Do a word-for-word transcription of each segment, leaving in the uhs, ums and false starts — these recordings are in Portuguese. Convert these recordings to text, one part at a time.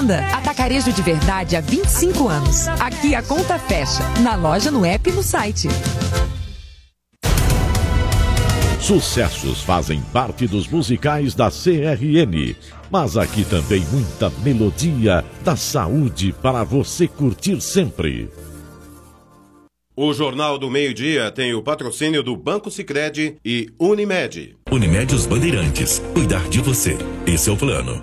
venda. Atacarejo de verdade há vinte e cinco anos. Aqui a conta fecha. Na loja, no app e no site. Sucessos fazem parte dos musicais da C R N, mas aqui também muita melodia da saúde para você curtir sempre. O Jornal do Meio-Dia tem o patrocínio do Banco Sicredi e Unimed. Unimed Os Bandeirantes. Cuidar de você. Esse é o plano.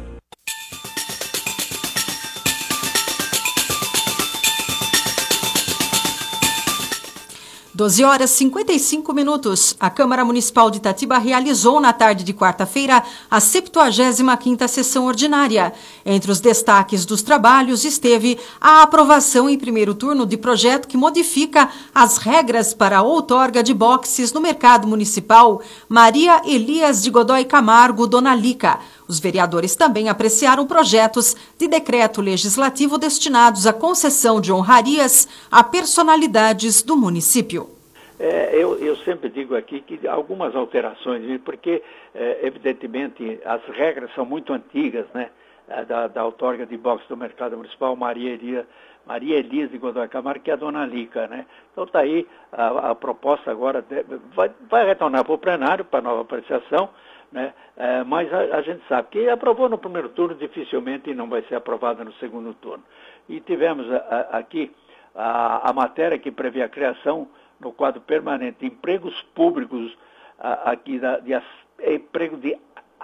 doze horas e cinquenta e cinco minutos. A Câmara Municipal de Itatiba realizou na tarde de quarta-feira a septuagésima quinta sessão ordinária. Entre os destaques dos trabalhos esteve a aprovação em primeiro turno de projeto que modifica as regras para a outorga de boxes no mercado municipal Maria Elias de Godoy Camargo, Dona Lica. Os vereadores também apreciaram projetos de decreto legislativo destinados à concessão de honrarias a personalidades do município. É, eu, eu sempre digo aqui que algumas alterações, porque é, evidentemente as regras são muito antigas, né? Da, da outorga de boxe do mercado municipal Maria Elias, Maria Elias de Godoy Camargo, que é a Dona Lica, né? Então está aí a, a proposta agora, de, vai, vai retornar para o plenário para nova apreciação, né? É, mas a, a gente sabe que aprovou no primeiro turno, dificilmente não vai ser aprovada no segundo turno. E tivemos a, a, aqui a, a matéria que prevê a criação no quadro permanente de empregos públicos, a, aqui da, de as, emprego de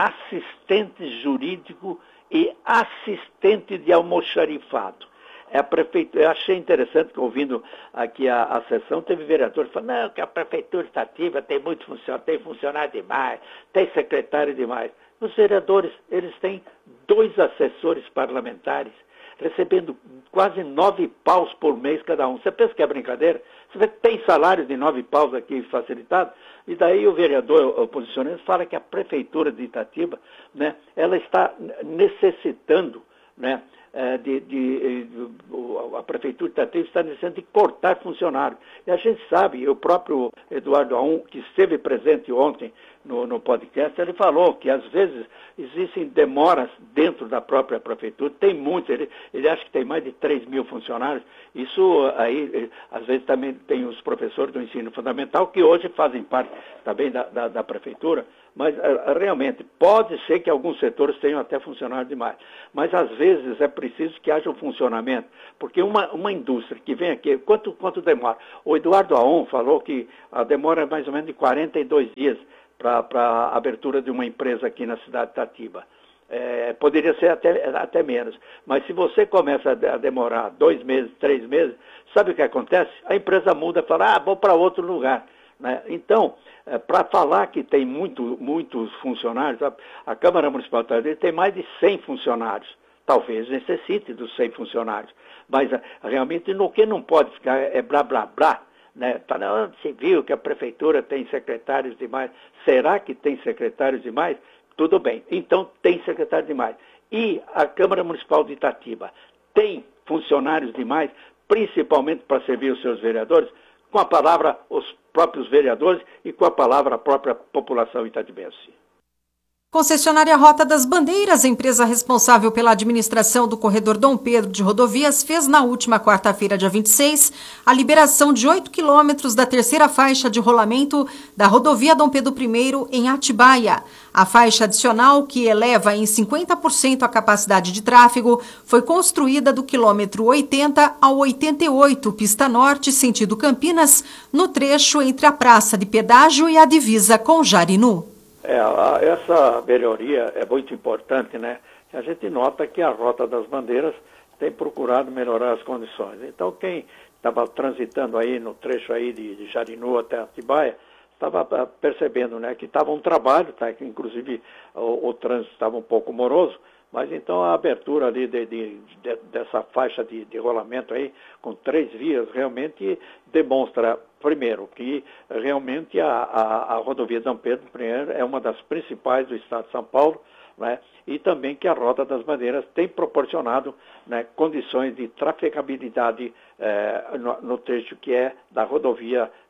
assistente jurídico e assistente de almoxarifado. É a prefeitura, eu achei interessante que ouvindo aqui a, a sessão, teve vereador que falou, não, que a prefeitura estativa tem muito funcionário, tem funcionário demais, tem secretário demais. Os vereadores, eles têm dois assessores parlamentares, recebendo quase nove paus por mês cada um. Você pensa que é brincadeira? Você vê que tem salário de nove paus aqui facilitado? E daí o vereador oposicionista fala que a prefeitura de Itatiba, né, ela está necessitando, né, De, de, de, a prefeitura de Itatiba está necessitando de cortar funcionário. E a gente sabe, o próprio Eduardo Aum, que esteve presente ontem no, no podcast, ele falou que às vezes existem demoras dentro da própria prefeitura, tem muito, ele, ele acha que tem mais de três mil funcionários, isso aí, às vezes também tem os professores do ensino fundamental, que hoje fazem parte também da, da, da prefeitura, mas realmente pode ser que alguns setores tenham até funcionário demais, mas às vezes é preciso que haja um funcionamento, porque uma, uma indústria que vem aqui, quanto, quanto demora? O Eduardo Aon falou que a demora é mais ou menos de quarenta e dois dias para a abertura de uma empresa aqui na cidade de Itatiba. É, poderia ser até, até menos, mas se você começa a demorar dois meses, três meses, sabe o que acontece? A empresa muda e fala, ah, vou para outro lugar. Né? Então, é, para falar que tem muito, muitos funcionários, a, a Câmara Municipal de Itatiba tem mais de cem funcionários. Talvez necessite dos cem funcionários. Mas a, realmente no que não pode ficar é blá, blá, blá. Né? Falando, se viu que a prefeitura tem secretários demais. Será que tem secretários demais? Tudo bem. Então tem secretário demais. E a Câmara Municipal de Itatiba tem funcionários demais, principalmente para servir os seus vereadores? Com a palavra os próprios vereadores e com a palavra a própria população itatibense. Concessionária Rota das Bandeiras, empresa responsável pela administração do corredor Dom Pedro de rodovias, fez na última quarta-feira, dia vinte e seis, a liberação de oito quilômetros da terceira faixa de rolamento da rodovia Dom Pedro I em Atibaia. A faixa adicional, que eleva em cinquenta por cento a capacidade de tráfego, foi construída do quilômetro oitenta ao oitenta e oito, pista norte, sentido Campinas, no trecho entre a Praça de Pedágio e a divisa com Jarinu. É, essa melhoria é muito importante, né? A gente nota que a Rota das Bandeiras tem procurado melhorar as condições. Então, quem estava transitando aí no trecho aí de, de Jarinu até Atibaia, estava percebendo, né, que estava um trabalho, tá? Que inclusive o, o trânsito estava um pouco moroso, mas então a abertura ali de, de, de, dessa faixa de, de rolamento aí, com três vias, realmente demonstra, primeiro, que realmente a, a, a rodovia Dom Pedro I é uma das principais do estado de São Paulo, né? E também que a Rota das Bandeiras tem proporcionado, né, condições de trafegabilidade eh, no, no trecho que é da rodovia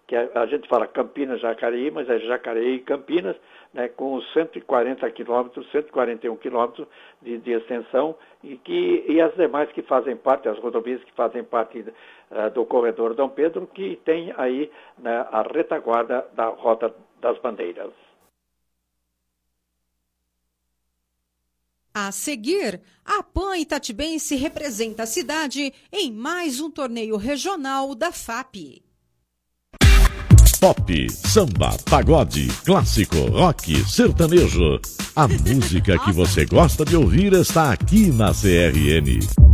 que a, a gente fala Campinas-Jacareí, mas é Jacareí e Campinas, né, com os cento e quarenta quilômetros, cento e quarenta e um quilômetros de, de extensão, e, que, e as demais que fazem parte, as rodovias que fazem parte uh, do corredor Dom Pedro, que tem aí, né, a retaguarda da Rota das Bandeiras. A seguir, a PAN Itatibense representa a cidade em mais um torneio regional da F A P. Pop, samba, pagode, clássico, rock, sertanejo. A música que você gosta de ouvir está aqui na C R N.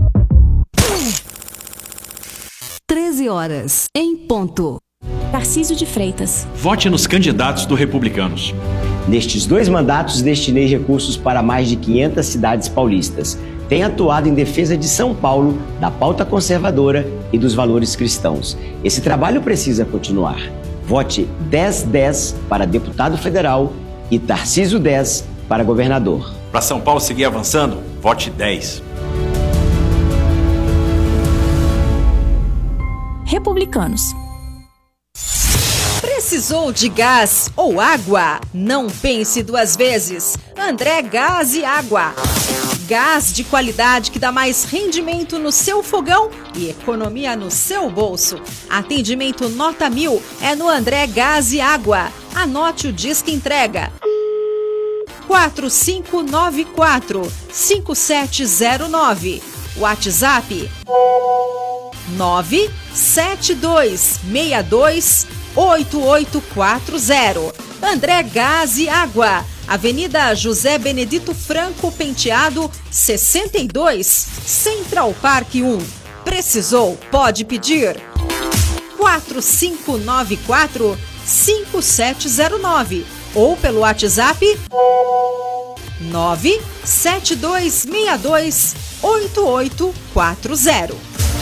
treze horas, em ponto. Tarcísio de Freitas. Vote nos candidatos do Republicanos. Nestes dois mandatos, destinei recursos para mais de quinhentas cidades paulistas. Tenho atuado em defesa de São Paulo, da pauta conservadora e dos valores cristãos. Esse trabalho precisa continuar. Vote dez dez para deputado federal e Tarcísio dez para governador. Para São Paulo seguir avançando, vote dez. Republicanos. Precisou de gás ou água? Não pense duas vezes. André Gás e Água. Gás de qualidade que dá mais rendimento no seu fogão e economia no seu bolso. Atendimento nota mil é no André Gás e Água. Anote o disco entrega. quatro cinco nove quatro, cinco sete zero nove. WhatsApp nove sete dois seis dois oito oito quatro zero. André Gás e Água, Avenida José Benedito Franco Penteado, sessenta e dois, Central Park um. Precisou? Pode pedir. quatro cinco nove quatro, cinco sete zero nove ou pelo WhatsApp nove sete dois seis dois oito oito quatro zero.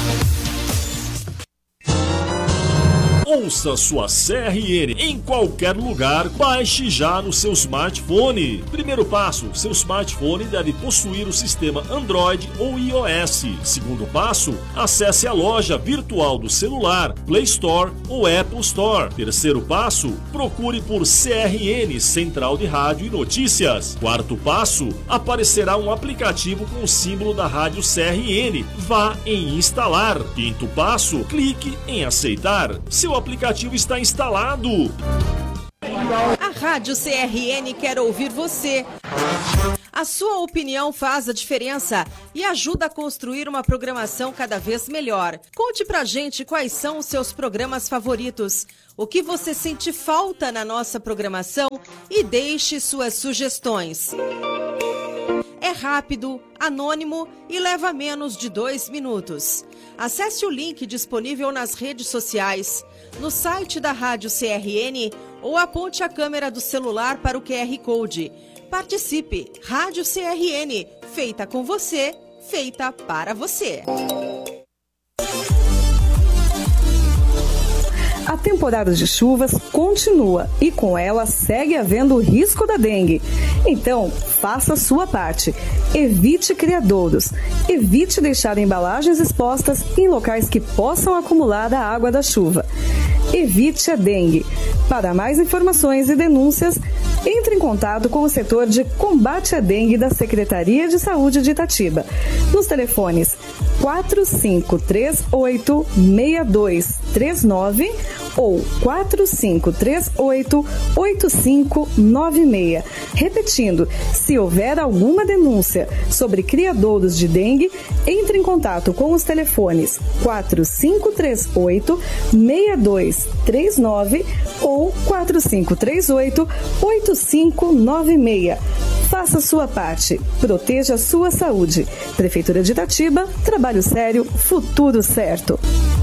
Ouça sua C R N em qualquer lugar, baixe já no seu smartphone. Primeiro passo, seu smartphone deve possuir o sistema Android ou iOS. Segundo passo, acesse a loja virtual do celular, Play Store ou Apple Store. Terceiro passo, procure por C R N, Central de Rádio e Notícias. Quarto passo, aparecerá um aplicativo com o símbolo da rádio C R N. Vá em instalar. Quinto passo, clique em aceitar. Seu aplicativo está instalado. A Rádio C R N quer ouvir você. A sua opinião faz a diferença e ajuda a construir uma programação cada vez melhor. Conte pra gente quais são os seus programas favoritos, o que você sente falta na nossa programação e deixe suas sugestões. É rápido, anônimo e leva menos de dois minutos. Acesse o link disponível nas redes sociais, no site da Rádio C R N ou aponte a câmera do celular para o Q R Code. Participe! Rádio C R N, feita com você, feita para você. A temporada de chuvas continua e com ela segue havendo o risco da dengue. Então, faça a sua parte. Evite criadouros. Evite deixar embalagens expostas em locais que possam acumular a água da chuva. Evite a dengue. Para mais informações e denúncias, entre em contato com o setor de combate à dengue da Secretaria de Saúde de Itatiba, nos telefones quatro cinco três oito, seis dois três nove ou quatro cinco três oito, oito cinco nove seis. Repetindo, se houver alguma denúncia sobre criadouros de dengue, entre em contato com os telefones quatro cinco três oito, seis dois três nove ou quatro cinco três oito, oito cinco nove seis. Faça a sua parte. Proteja a sua saúde. Prefeitura de Itatiba, trabalho sério, futuro certo.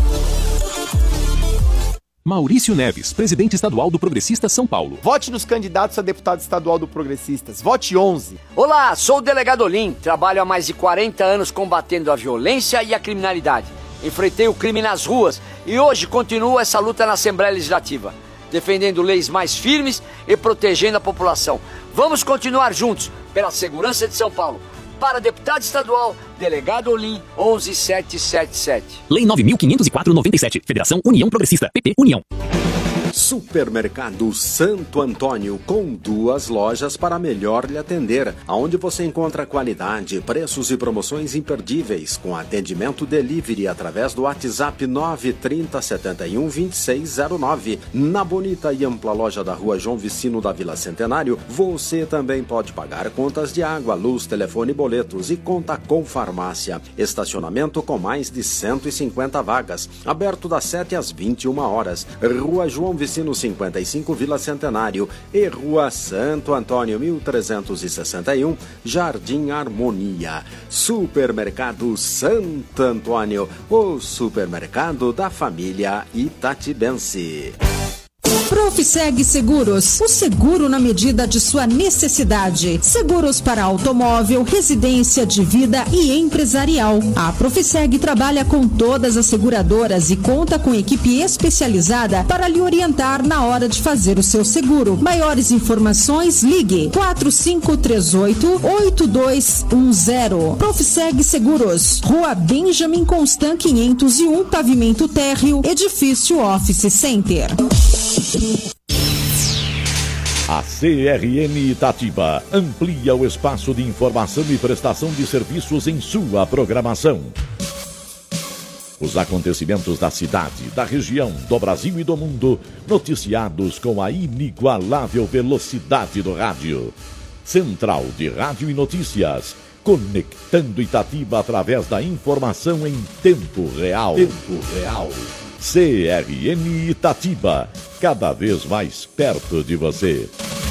Maurício Neves, presidente estadual do Progressistas São Paulo. Vote nos candidatos a deputado estadual do Progressistas. Vote onze. Olá, sou o delegado Olim. Trabalho há mais de quarenta anos combatendo a violência e a criminalidade. Enfrentei o crime nas ruas e hoje continuo essa luta na Assembleia Legislativa, defendendo leis mais firmes e protegendo a população. Vamos continuar juntos pela segurança de São Paulo. Para deputado estadual, delegado Olim, onze sete sete sete. Lei nove mil quinhentos e quatro, noventa e sete. Federação União Progressista, P P União. Supermercado Santo Antônio, com duas lojas para melhor lhe atender, onde você encontra qualidade, preços e promoções imperdíveis, com atendimento delivery através do WhatsApp nove trinta, setenta e um, vinte e seis zero nove. Na bonita e ampla loja da Rua João Vicino da Vila Centenário, você também pode pagar contas de água, luz, telefone e boletos, e conta com farmácia. Estacionamento com mais de cento e cinquenta vagas, aberto das sete às vinte e uma horas. Rua João Vicino cinquenta e cinco, Vila Centenário, e Rua Santo Antônio mil trezentos e sessenta e um, Jardim Harmonia. Supermercado Santo Antônio, o supermercado da família itatibense. Profiseg Seguros, o seguro na medida de sua necessidade. Seguros para automóvel, residência, de vida e empresarial. A Profiseg trabalha com todas as seguradoras e conta com equipe especializada para lhe orientar na hora de fazer o seu seguro. Maiores informações, ligue quatro cinco três oito, oito dois um zero. Profiseg Seguros, Rua Benjamin Constant quinhentos e um, pavimento térreo, edifício Office Center. A C R N Itatiba amplia o espaço de informação e prestação de serviços em sua programação. Os acontecimentos da cidade, da região, do Brasil e do mundo, noticiados com a inigualável velocidade do rádio. Central de Rádio e Notícias, conectando Itatiba através da informação em tempo real. Tempo real. C R N Itatiba, cada vez mais perto de você.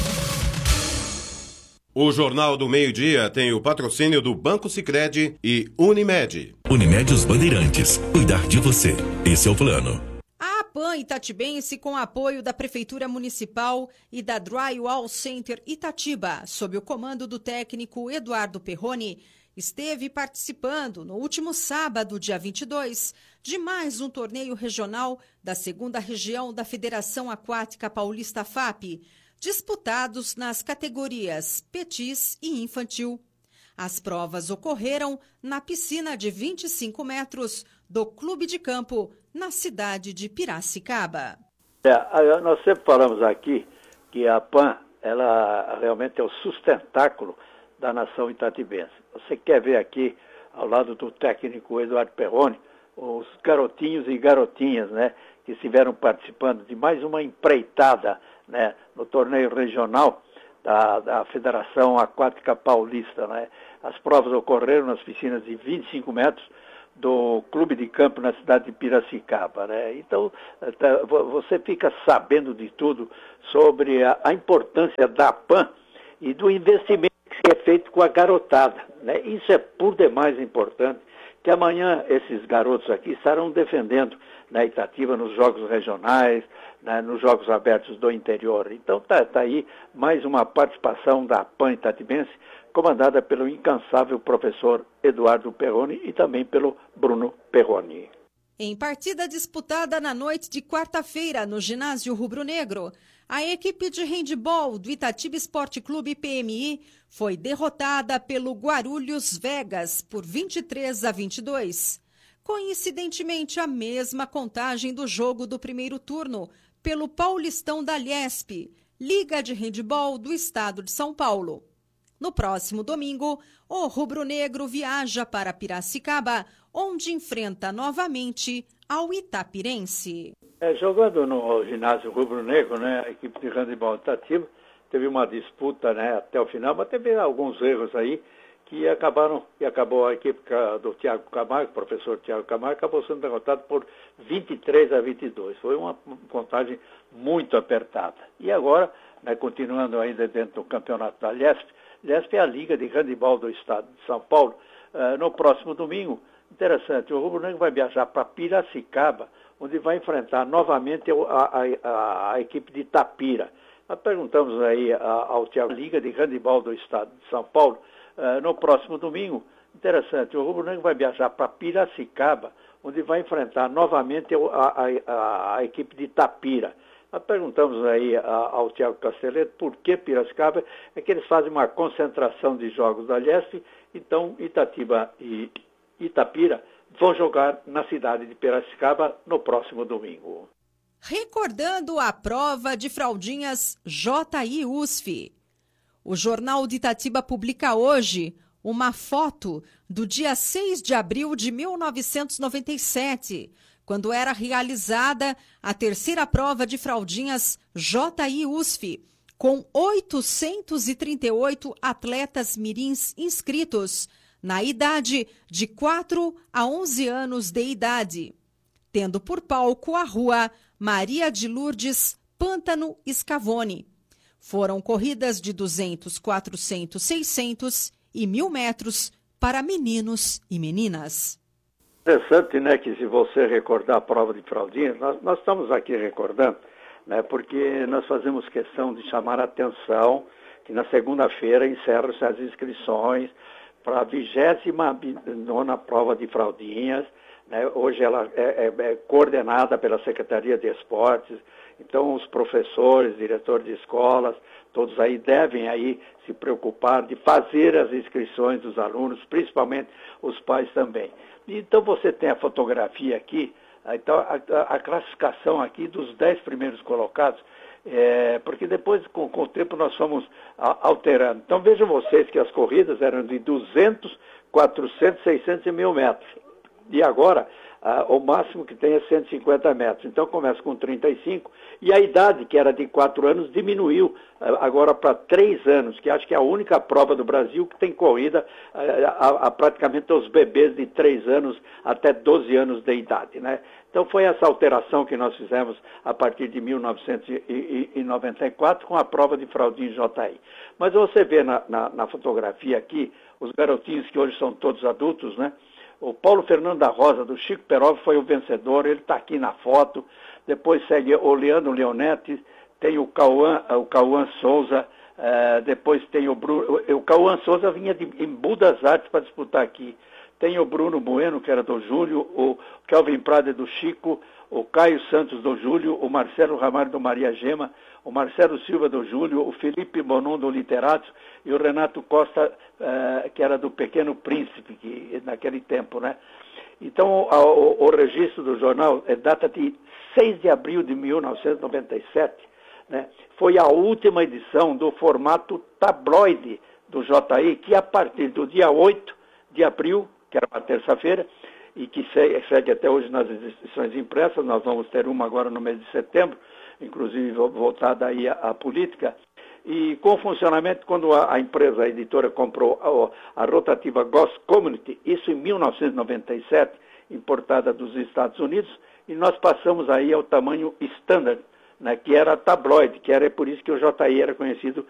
O Jornal do Meio-Dia tem o patrocínio do Banco Sicredi e Unimed. Unimed os Bandeirantes. Cuidar de você. Esse é o plano. A APAN Itatibense, com apoio da Prefeitura Municipal e da Drywall Center Itatiba, sob o comando do técnico Eduardo Perroni, esteve participando no último sábado, dia vinte e dois, de mais um torneio regional da segunda região da Federação Aquática Paulista F A P, disputados nas categorias Petis e Infantil. As provas ocorreram na piscina de vinte e cinco metros do Clube de Campo, na cidade de Piracicaba. É, nós sempre falamos aqui que a APAN, ela realmente é o sustentáculo da nação itatibense. Você quer ver aqui, ao lado do técnico Eduardo Perroni, os garotinhos e garotinhas, né, que estiveram participando de mais uma empreitada, né, no torneio regional da, da Federação Aquática Paulista, né. As provas ocorreram nas piscinas de vinte e cinco metros do Clube de Campo na cidade de Piracicaba, né. Então, você fica sabendo de tudo sobre a, a importância da APAN e do investimento que é feito com a garotada, né? Isso é por demais importante, que amanhã esses garotos aqui estarão defendendo, né, Itatiba nos jogos regionais, né, nos jogos abertos do interior. Então tá, tá aí mais uma participação da APAN Itatibense, comandada pelo incansável professor Eduardo Perroni e também pelo Bruno Perroni. Em partida disputada na noite de quarta-feira no ginásio rubro-negro, a equipe de handebol do Itatiba Esporte Clube P M I foi derrotada pelo Guarulhos Vegas por vinte e três a vinte e dois. Coincidentemente, a mesma contagem do jogo do primeiro turno pelo Paulistão da Liesp, Liga de Handebol do Estado de São Paulo. No próximo domingo, o rubro-negro viaja para Piracicaba, onde enfrenta novamente ao Itapirense. É, jogando no ginásio rubro-negro, né, a equipe de handebol Itatiba teve uma disputa, né, até o final, mas teve alguns erros aí que acabaram, e acabou a equipe do Tiago Camargo, o professor Tiago Camargo, acabou sendo derrotado por vinte e três a vinte e dois. Foi uma contagem muito apertada. E agora, né, continuando ainda dentro do campeonato da Liesp, Liesp é a Liga de Handebol do Estado de São Paulo. Uh, no próximo domingo, interessante, o rubro-negro vai viajar para Piracicaba, onde vai enfrentar novamente a, a, a, a equipe de Itapira. Nós perguntamos aí a, ao Tiago, Liga de Handebol do Estado de São Paulo, uh, no próximo domingo, interessante, o rubro-negro vai viajar para Piracicaba, onde vai enfrentar novamente a, a, a, a equipe de Itapira. Nós perguntamos aí a, ao Tiago Casteleto por que Piracicaba, é que eles fazem uma concentração de jogos da Liesp, então Itatiba e Itapira vão jogar na cidade de Piracicaba no próximo domingo. recordando a prova de fraldinhas J I U S F. O Jornal de Itatiba publica hoje uma foto do dia seis de abril de mil novecentos e noventa e sete, quando era realizada a terceira prova de fraldinhas J I U S F, com oitocentos e trinta e oito atletas mirins inscritos na idade de quatro a onze anos de idade, tendo por palco a rua Maria de Lourdes Pântano Scavone. Foram corridas de duzentos, quatrocentos, seiscentos e mil metros para meninos e meninas. Interessante, né, que se você recordar a prova de fraldinhas, nós, nós estamos aqui recordando, né, porque nós fazemos questão de chamar a atenção que na segunda-feira encerram-se as inscrições para a vigésima nona prova de fraldinhas, né? Hoje ela é, é, é coordenada pela Secretaria de Esportes, então os professores, diretores de escolas, todos aí devem aí se preocupar de fazer as inscrições dos alunos, principalmente os pais também. Então você tem a fotografia aqui, então a, a, a classificação aqui dos dez primeiros colocados, é, porque depois com, com o tempo nós fomos a, alterando. Então vejam vocês que as corridas eram de duzentos, quatrocentos, seiscentos e mil metros. E agora, ah, o máximo que tem é cento e cinquenta metros. Então começa com trinta e cinco. E a idade, que era de quatro anos, diminuiu ah, agora para três anos, que acho que é a única prova do Brasil que tem corrida ah, a, a praticamente os bebês de três anos até doze anos de idade, né? Então foi essa alteração que nós fizemos a partir de mil novecentos e noventa e quatro com a prova de fraldinha J I. Mas você vê na, na, na fotografia aqui, os garotinhos que hoje são todos adultos, né? O Paulo Fernando da Rosa, do Chico Perov, foi o vencedor, ele está aqui na foto. Depois segue o Leandro Leonetti, tem o Cauã, o Cauã Souza, uh, depois tem o Bruno... O Cauã Souza vinha de, em Budas Artes para disputar aqui. Tem o Bruno Bueno, que era do Júlio, o Kelvin Prada do Chico, o Caio Santos do Júlio, o Marcelo Ramalho do Maria Gema, o Marcelo Silva do Júlio, o Felipe Bonon do Literatos e o Renato Costa, uh, que era do Pequeno Príncipe, que, naquele tempo, né? Então, a, o, o registro do jornal é data de seis de abril de mil novecentos e noventa e sete, né? Foi a última edição do formato tabloide do J I, que a partir do dia oito de abril, que era uma terça-feira, e que segue, segue até hoje nas edições impressas, nós vamos ter uma agora no mês de setembro, inclusive voltada aí à, à política, e com funcionamento, quando a, a empresa, a editora, comprou a, a rotativa Ghost Community, isso em mil novecentos e noventa e sete, importada dos Estados Unidos, e nós passamos aí ao tamanho standard, né, que era tabloide, que era por isso que o J I era conhecido